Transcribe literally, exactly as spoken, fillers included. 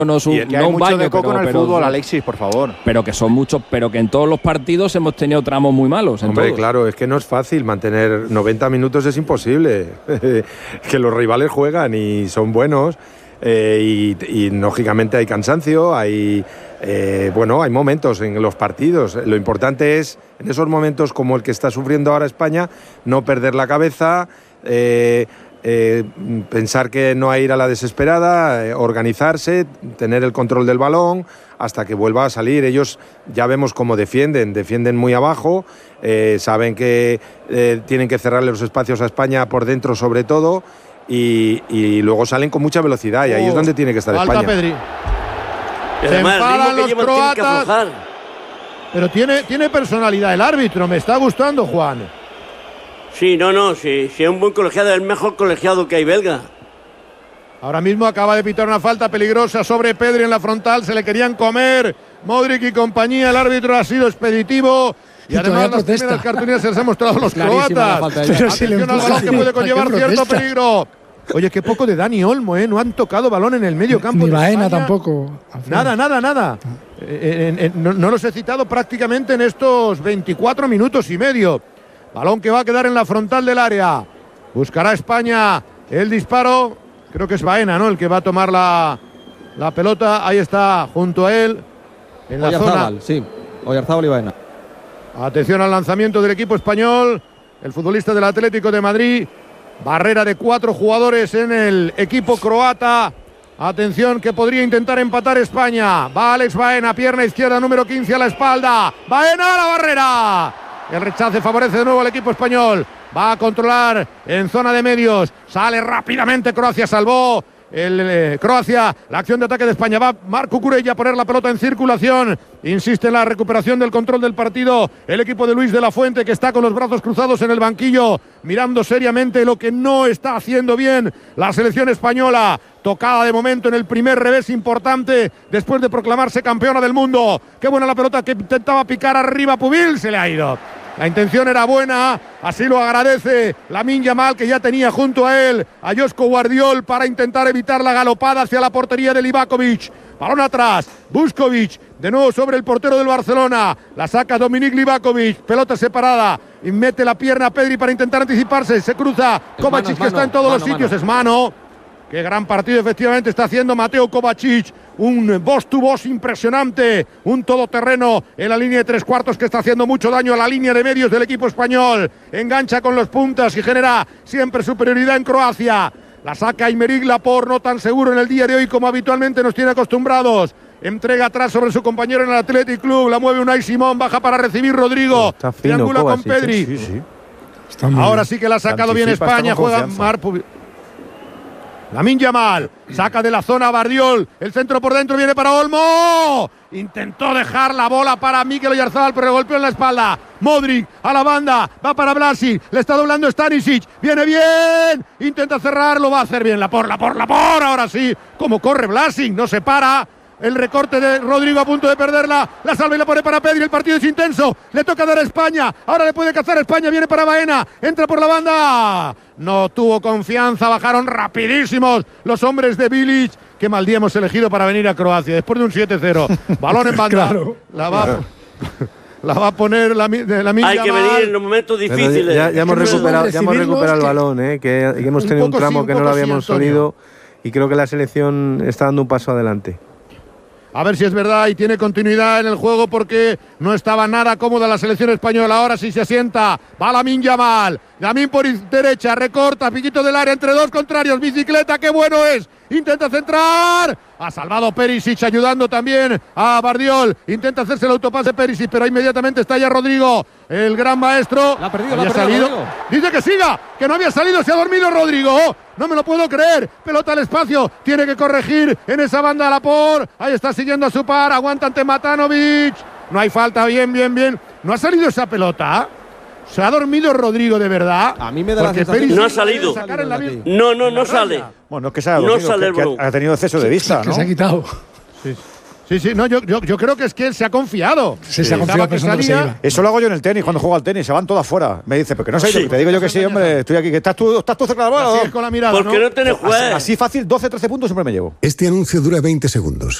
No, su, y es que no hay un mucho baño, de coco pero, en el pero, fútbol, Alexis, por favor. Pero que son muchos, pero que en todos los partidos hemos tenido tramos muy malos. Hombre, todos. claro, es que no es fácil mantener noventa minutos, es imposible. Que los rivales juegan y son buenos eh, y, y lógicamente hay cansancio, hay eh, bueno, hay momentos en los partidos. Lo importante es en esos momentos como el que está sufriendo ahora España, no perder la cabeza. Eh, Eh, pensar que no hay ir a la desesperada, eh, organizarse, tener el control del balón hasta que vuelva a salir. Ellos ya vemos cómo defienden, defienden muy abajo, eh, saben que eh, tienen que cerrarle los espacios a España por dentro sobre todo y, y luego salen con mucha velocidad y ahí oh, es donde tiene que estar falta España. Pedri. Se enfadan los croatas, pero tiene, tiene personalidad el árbitro, me está gustando, Juan. Sí, no, no, sí, sí, es un buen colegiado, es el mejor colegiado que hay belga. Ahora mismo acaba de pitar una falta peligrosa sobre Pedri en la frontal, se le querían comer Modric y compañía, el árbitro ha sido expeditivo y, y además las primeras cartulinas se les han mostrado los croatas. Atención al balón que puede conllevar cierto peligro. Oye, qué poco de Dani Olmo, ¿eh? No han tocado balón en el medio campo. Ni de Baena España. tampoco. Nada, nada, nada. Eh, en, en, no, no los he citado prácticamente en estos veinticuatro minutos y medio. Balón que va a quedar en la frontal del área. Buscará España el disparo. Creo que es Baena, ¿no? El que va a tomar la, la pelota. Ahí está, junto a él. En la Oyarzábal, zona. sí. Oyarzábal y Baena. Atención al lanzamiento del equipo español. El futbolista del Atlético de Madrid. Barrera de cuatro jugadores en el equipo croata. Atención que podría intentar empatar España. Va Alex Baena, pierna izquierda, número quince a la espalda. Baena a la barrera. El rechace favorece de nuevo al equipo español. Va a controlar en zona de medios. Sale rápidamente Croacia, salvó el eh, Croacia. La acción de ataque de España. Va Marco Cucurella a poner la pelota en circulación. Insiste en la recuperación del control del partido. El equipo de Luis de la Fuente que está con los brazos cruzados en el banquillo. Mirando seriamente lo que no está haciendo bien la selección española. Tocada de momento en el primer revés importante después de proclamarse campeona del mundo. Qué buena la pelota que intentaba picar arriba Pubil. Se le ha ido. La intención era buena, así lo agradece Lamine Yamal, que ya tenía junto a él a Joško Guardiol para intentar evitar la galopada hacia la portería de Livakovic. Balón atrás, Vuskovic, de nuevo sobre el portero del Barcelona. La saca Dominik Livakovic, pelota separada y mete la pierna a Pedri para intentar anticiparse. Se cruza Kovacic, que está en todos los sitios, es mano. Qué gran partido efectivamente está haciendo Mateo Kovacic. Un boss to boss impresionante, un todoterreno en la línea de tres cuartos que está haciendo mucho daño a la línea de medios del equipo español. Engancha con los puntas y genera siempre superioridad en Croacia. La saca Aymeric Laporte, no tan seguro en el día de hoy como habitualmente nos tiene acostumbrados. Entrega atrás sobre su compañero en el Athletic Club, la mueve Unai Simón, baja para recibir Rodrigo. Está fino, triangula Kovacic, con Pedri. Sí, sí. Ahora sí que la ha sacado bien España, juega Marco. Lamine Yamal, saca de la zona a Bardiol, el centro por dentro viene para Olmo, intentó dejar la bola para Mikel Oyarzabal, pero le golpeó en la espalda. Modric a la banda, va para Vlasic, le está doblando Stanisic, viene bien, intenta cerrarlo, va a hacer bien, la por, la por, la por, ahora sí, como corre Vlasic, no se para. El recorte de Rodrigo a punto de perderla. La salva y la pone para Pedri. El partido es intenso. Le toca dar a España. Ahora le puede cazar a España. Viene para Baena. Entra por la banda. No tuvo confianza. Bajaron rapidísimos los hombres de Bilic. Qué mal día hemos elegido para venir a Croacia. Después de un siete cero. Balón en banda. Claro. La va, claro. la va a poner la, la Hay que venir en los momentos difíciles. Ya, ya, hemos recuperado, ya hemos recuperado el balón. Eh, que, que hemos tenido un, un tramo sí, un que no lo habíamos sí, solido. Y creo que la selección está dando un paso adelante. A ver si es verdad y tiene continuidad en el juego porque no estaba nada cómoda la selección española. Ahora sí se asienta. Va Lamine Yamal. Lamine por derecha, recorta, piquito del área entre dos contrarios. Bicicleta, qué bueno es. Intenta centrar. Ha salvado Perisic ayudando también a Bardiol. Intenta hacerse el autopase Perisic, pero inmediatamente está ya Rodrigo, el gran maestro. La ha perdido, había la ha perdido, salido. Dice que siga, que no había salido, se ha dormido Rodrigo. No me lo puedo creer. Pelota al espacio. Tiene que corregir en esa banda Laporte. Ahí está siguiendo a su par. Aguanta ante Matanovic. No hay falta. Bien, bien, bien. No ha salido esa pelota. ¿Se ha dormido Rodrigo de verdad? A mí me da la sensación. No ha salido. No, no, no sale. Bueno, es que se ha dormido, no sale el que, que ha tenido exceso de vista, que ¿no? se ha quitado. Sí, Sí, sí, no, yo, yo, yo creo que es que él se ha confiado. Sí, se ha confiado pensando que se iba. Eso lo hago yo en el tenis, cuando juego al tenis, se van todas fuera. Me dice, ¿pero que no sé? Sí. Te digo yo que sí, hombre, estoy aquí, que estás tú, estás tú cerca de la bola. Así es con la mirada, ¿Por qué ¿no? no tenés juez? Así fácil, doce, trece puntos siempre me llevo. Este anuncio dura veinte segundos.